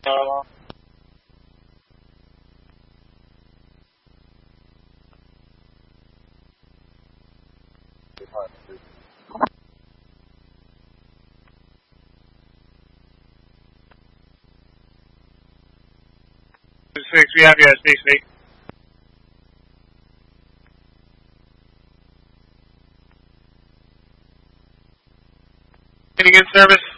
We have you at DC. Getting in service.